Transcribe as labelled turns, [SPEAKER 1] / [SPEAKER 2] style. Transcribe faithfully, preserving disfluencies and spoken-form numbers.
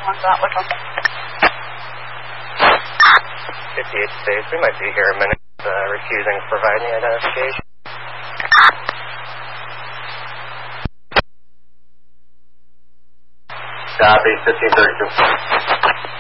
[SPEAKER 1] What's that? Which one?
[SPEAKER 2] fifty-eight States. We might be here a minute, uh, refusing to provide any identification.
[SPEAKER 3] Copy, fifteen thirty-two.